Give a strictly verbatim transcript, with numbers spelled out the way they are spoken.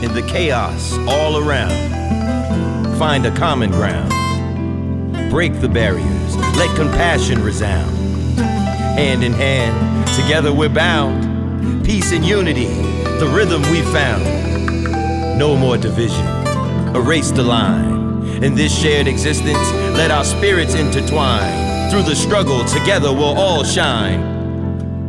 in the chaos all around. Find a common ground. Break the barriers, let compassion resound. Hand in hand, together we're bound. Peace and unity, the rhythm we found. No more division, erase the line. In this shared existence, let our spirits intertwine. Through the struggle, together we'll all shine.